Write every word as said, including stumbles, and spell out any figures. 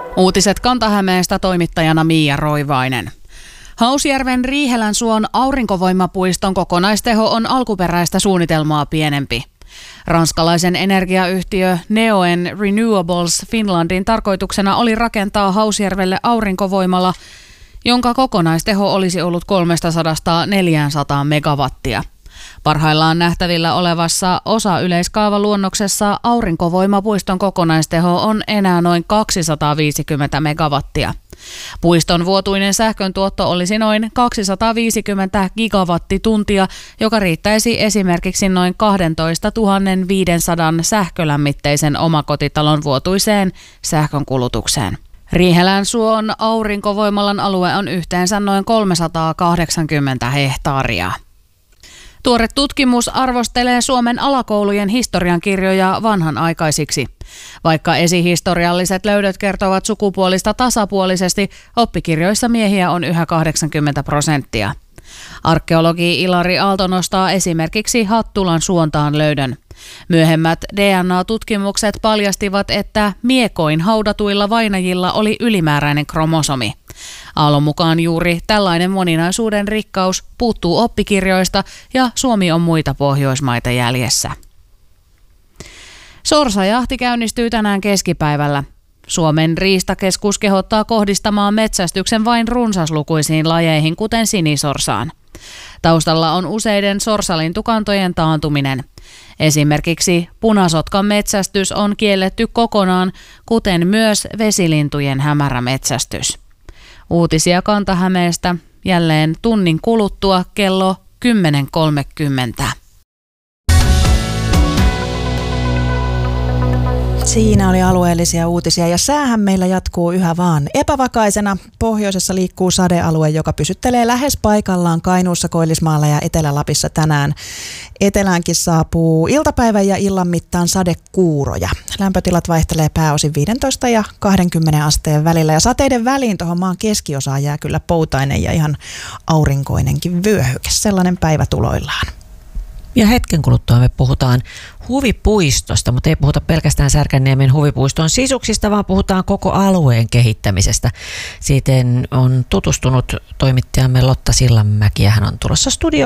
Uutiset Kanta-Hämeestä, toimittajana Miia Roivainen. Hausjärven Riihelänsuon aurinkovoimapuiston kokonaisteho on alkuperäistä suunnitelmaa pienempi. Ranskalaisen energiayhtiö Neoen Renewables Finlandin tarkoituksena oli rakentaa Hausjärvelle aurinkovoimala, jonka kokonaisteho olisi ollut kolmestasadasta neljäänsataan megawattia. Parhaillaan nähtävillä olevassa osa-yleiskaavaluonnoksessa aurinkovoimapuiston kokonaisteho on enää noin kaksisataaviisikymmentä megawattia. Puiston vuotuinen sähköntuotto olisi noin kaksisataaviisikymmentä gigawattituntia, joka riittäisi esimerkiksi noin kaksitoistatuhatta viisisataa sähkölämmitteisen omakotitalon vuotuiseen sähkönkulutukseen. Riihelänsuon aurinkovoimalan alue on yhteensä noin kolmesataakahdeksankymmentä hehtaaria. Tuore tutkimus arvostelee Suomen alakoulujen historiankirjoja vanhanaikaisiksi. Vaikka esihistorialliset löydöt kertovat sukupuolista tasapuolisesti, oppikirjoissa miehiä on yhä kahdeksankymmentä prosenttia. Arkeologi Ilari Aalto nostaa esimerkiksi Hattulan suontaan löydön. Myöhemmät D N A-tutkimukset paljastivat, että miekoin haudatuilla vainajilla oli ylimääräinen kromosomi. Aallon mukaan juuri tällainen moninaisuuden rikkaus puuttuu oppikirjoista ja Suomi on muita Pohjoismaita jäljessä. Sorsajahti käynnistyy tänään keskipäivällä. Suomen riistakeskus kehottaa kohdistamaan metsästyksen vain runsaslukuisiin lajeihin, kuten sinisorsaan. Taustalla on useiden sorsalintukantojen taantuminen. Esimerkiksi punasotkan metsästys on kielletty kokonaan, kuten myös vesilintujen hämärä metsästys. Uutisia Kanta-Hämeestä jälleen tunnin kuluttua kello kymmenen kolmekymmentä. Siinä oli alueellisia uutisia ja säähän meillä jatkuu yhä vaan epävakaisena. Pohjoisessa liikkuu sadealue, joka pysyttelee lähes paikallaan Kainuussa, Koillismaalla ja Etelä-Lapissa tänään. Eteläänkin saapuu iltapäivän ja illan mittaan sadekuuroja. Lämpötilat vaihtelee pääosin viisitoista ja kaksikymmentä asteen välillä ja sateiden väliin tuohon maan keskiosaan jää kyllä poutainen ja ihan aurinkoinenkin vyöhyke. Sellainen päivä tuloillaan. Ja hetken kuluttua me puhutaan huvipuistosta, mutta ei puhuta pelkästään Särkänniemen huvipuiston sisuksista, vaan puhutaan koko alueen kehittämisestä. Siitä on tutustunut toimittajamme Lotta Sillanmäki ja hän on tulossa studioon.